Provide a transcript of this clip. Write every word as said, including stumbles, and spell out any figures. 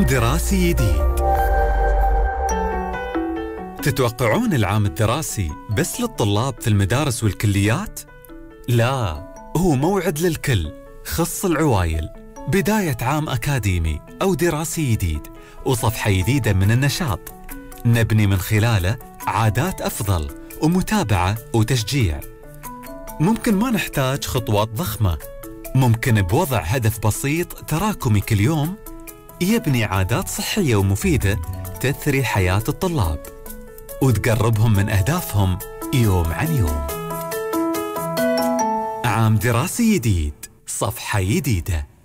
دراسي جديد. تتوقعون العام الدراسي بس للطلاب في المدارس والكليات؟ لا، هو موعد للكل. خص العوايل، بداية عام أكاديمي أو دراسي جديد وصفحة جديدة من النشاط نبني من خلاله عادات أفضل ومتابعة وتشجيع. ممكن ما نحتاج خطوات ضخمة، ممكن بوضع هدف بسيط تراكمي كل يوم يبني عادات صحية ومفيدة تثري حياة الطلاب وتقربهم من أهدافهم يوم عن يوم. عام دراسي جديد، صفحة جديدة.